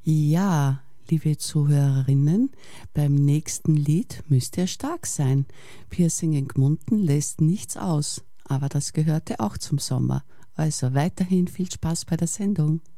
Ja, liebe Zuhörerinnen, beim nächsten Lied müsst ihr stark sein. Piercing in Gmunden lässt nichts aus, aber das gehörte auch zum Sommer. Also weiterhin viel Spaß bei der Sendung.